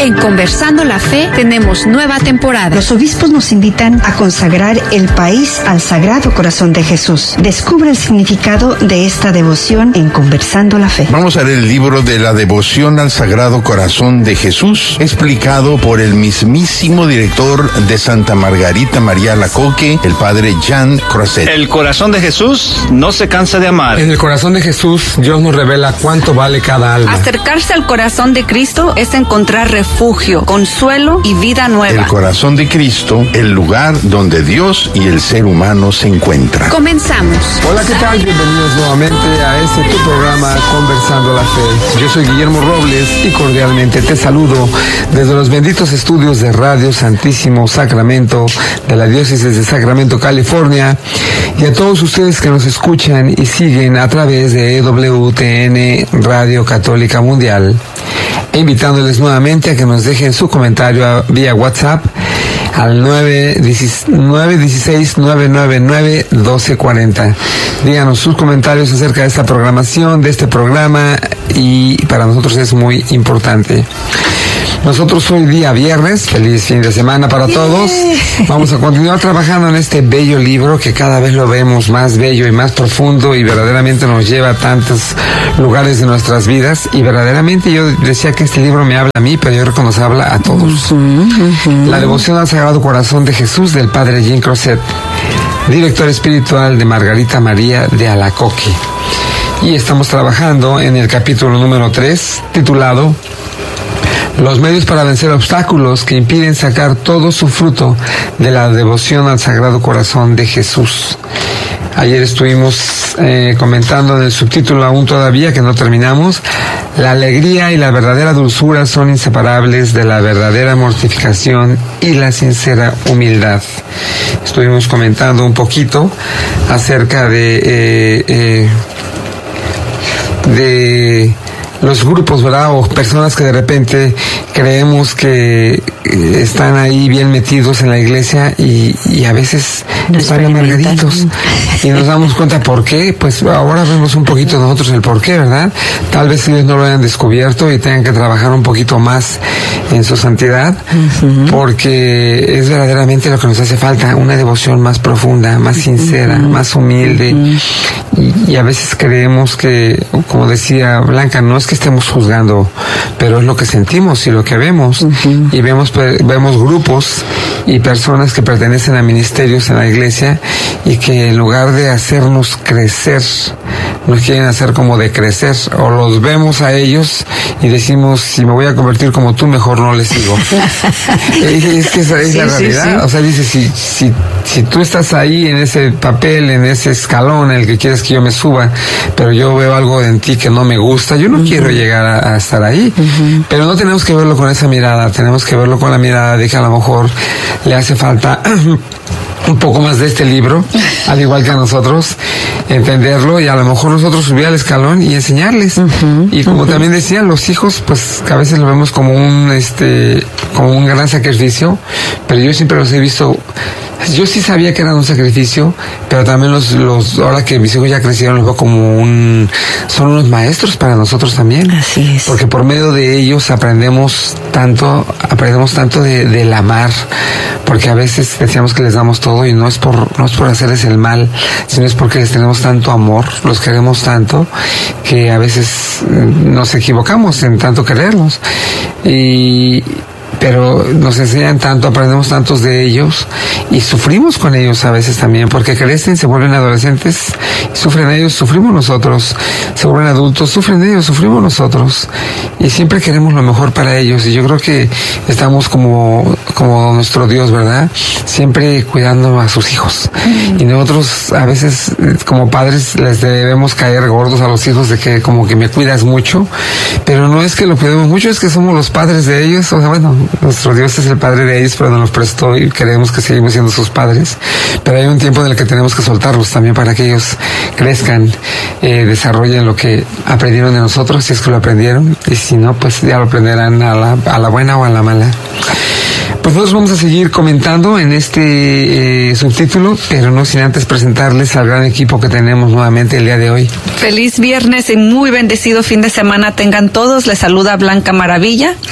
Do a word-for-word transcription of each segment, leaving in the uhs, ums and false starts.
En Conversando la Fe tenemos nueva temporada. Los obispos nos invitan a consagrar el país al Sagrado Corazón de Jesús. Descubre el significado de esta devoción en Conversando la Fe. Vamos a leer el libro de la devoción al Sagrado Corazón de Jesús, explicado por el mismísimo director de Santa Margarita María Alacoque, el padre Jean Croiset. El corazón de Jesús no se cansa de amar. En el corazón de Jesús, Dios nos revela cuánto vale cada alma. Acercarse al corazón de Cristo es encontrar refugio, consuelo y vida nueva. El corazón de Cristo, el lugar donde Dios y el ser humano se encuentran. Comenzamos. Hola, ¿qué tal? Bienvenidos nuevamente a este tu programa Conversando la Fe. Yo soy Guillermo Robles y cordialmente te saludo desde los benditos estudios de Radio Santísimo Sacramento de la Diócesis de Sacramento, California, y a todos ustedes que nos escuchan y siguen a través de E W T N Radio Católica Mundial, invitándoles nuevamente a que nos dejen su comentario vía WhatsApp al nueve uno seis, nueve nueve nueve, uno dos cuatro cero. Díganos sus comentarios acerca de esta programación, de este programa, y para nosotros es muy importante. Nosotros hoy día viernes, feliz fin de semana para todos. Vamos a continuar trabajando en este bello libro que cada vez lo vemos más bello y más profundo y verdaderamente nos lleva a tantos lugares de nuestras vidas. Y verdaderamente yo decía que este libro me habla a mí, pero yo creo que nos habla a todos. Uh-huh, uh-huh. La devoción al Sagrado Corazón de Jesús del padre Jean Croiset, director espiritual de Margarita María de Alacoque. Y estamos trabajando en el capítulo número tres, titulado Los medios para vencer obstáculos que impiden sacar todo su fruto de la devoción al Sagrado Corazón de Jesús. Ayer estuvimos eh, comentando en el subtítulo, aún todavía que no terminamos, la alegría y la verdadera dulzura son inseparables de la verdadera mortificación y la sincera humildad. Estuvimos comentando un poquito acerca de eh, eh, de los grupos, ¿verdad? O personas que de repente creemos que están ahí bien metidos en la iglesia y, y a veces no están amargaditos. Y nos damos cuenta por qué. Pues ahora vemos un poquito nosotros el por qué, ¿verdad? Tal vez ellos no lo hayan descubierto y tengan que trabajar un poquito más en su santidad, uh-huh. porque es verdaderamente lo que nos hace falta, una devoción más profunda, más sincera, uh-huh. más humilde. Uh-huh. Y, y a veces creemos que, como decía Blanca, no es que estemos juzgando, pero es lo que sentimos y lo que vemos. Uh-huh. Y vemos vemos grupos y personas que pertenecen a ministerios en la iglesia y que en lugar de hacernos crecer, nos quieren hacer como decrecer, o los vemos a ellos y decimos, si me voy a convertir como tú, mejor no les sigo. Es que esa es sí, la realidad. Sí, sí. O sea, dice, si, si, si tú estás ahí en ese papel, en ese escalón en el que quieres que yo me suba, pero yo veo algo en ti que no me gusta, yo no uh-huh. quiero llegar a, a estar ahí. Uh-huh. Pero no tenemos que verlo con esa mirada, tenemos que verlo con la mirada de que a lo mejor le hace falta un poco más de este libro, al igual que a nosotros, entenderlo y a lo mejor nosotros subir al escalón y enseñarles. Uh-huh, y como uh-huh. también decían, los hijos, pues que a veces lo vemos como un, este, como un gran sacrificio, pero yo siempre los he visto. Yo sí sabía que era un sacrificio, pero también los, los, ahora que mis hijos ya crecieron, los veo como un, son unos maestros para nosotros también. Así es. Porque por medio de ellos aprendemos tanto, aprendemos tanto de, del amar, porque a veces decíamos que les damos todo y no es por, no es por hacerles el mal, sino es porque les tenemos tanto amor, los queremos tanto, que a veces nos equivocamos en tanto quererlos. Y, pero nos enseñan tanto, aprendemos tantos de ellos y sufrimos con ellos a veces también, porque crecen, se vuelven adolescentes, sufren ellos, sufrimos nosotros, se vuelven adultos, sufren ellos, sufrimos nosotros, y siempre queremos lo mejor para ellos, y yo creo que estamos como, como nuestro Dios, ¿verdad? Siempre cuidando a sus hijos, y nosotros a veces como padres les debemos caer gordos a los hijos de que como que me cuidas mucho, pero no es que lo cuidemos mucho, es que somos los padres de ellos, o sea, bueno, nuestro Dios es el padre de ellos, pero nos los prestó y creemos que seguimos siendo sus padres. Pero hay un tiempo en el que tenemos que soltarlos también para que ellos crezcan, eh, desarrollen lo que aprendieron de nosotros, si es que lo aprendieron, y si no, pues ya lo aprenderán a la, a la buena o a la mala. Pues nosotros vamos a seguir comentando en este eh, subtítulo, pero no sin antes presentarles al gran equipo que tenemos nuevamente el día de hoy. Feliz viernes y muy bendecido fin de semana tengan todos. Les saluda Blanca Maravilla.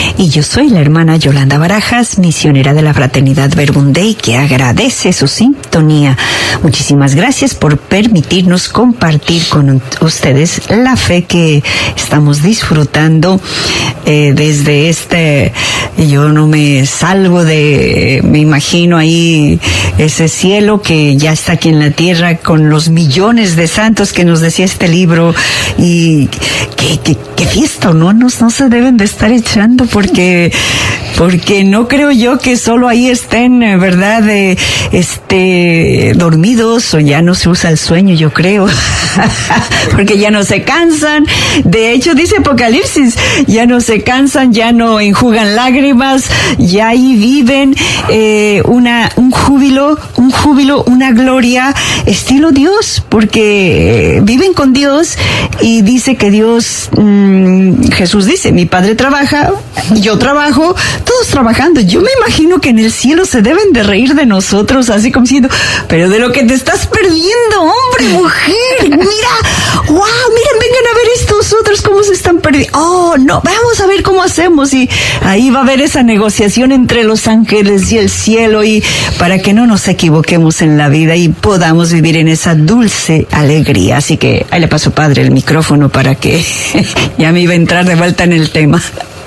Y yo soy la hermana Yolanda Barajas, misionera de la Fraternidad Verbum Dei, que agradece su sintonía. Muchísimas gracias por permitirnos compartir con ustedes la fe que estamos disfrutando eh, desde este. Yo no me salgo de, me imagino ahí ese cielo que ya está aquí en la tierra con los millones de santos que nos decía este libro. Y qué, qué, qué fiesta, ¿no? No, no se deben de estar echando porque, porque no creo yo que solo ahí estén, ¿verdad? De, este, dormidos, o ya no se usa el sueño, yo creo, porque ya no se cansan. De hecho, dice Apocalipsis, ya no se cansan, ya no enjugan lágrimas, ya ahí viven eh, una, un júbilo, un júbilo, una gloria, estilo Dios, porque eh, viven con Dios. Y dice que Dios, mmm, Jesús dice, mi Padre trabaja, yo trabajo, todos trabajando. Yo me imagino que en el cielo se deben de reír de nosotros, así como diciendo, pero de lo que te estás perdiendo, hombre, mujer, mira, wow, miren, vengan a ver estos otros cómo se están perdiendo. Oh, no, vamos a ver cómo hacemos. Y ahí va a haber esa negociación entre los ángeles y el cielo, y para que no nos equivoquemos en la vida y podamos vivir en esa dulce alegría. Así que ahí le paso, Padre, el micrófono para que ya me iba a entrar de vuelta en el tema.